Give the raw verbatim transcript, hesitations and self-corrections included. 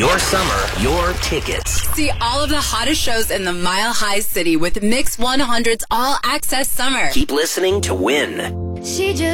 Your summer, your tickets. See all of the hottest shows in the Mile High City with Mix one hundred's All Access Summer. Keep listening to win. She just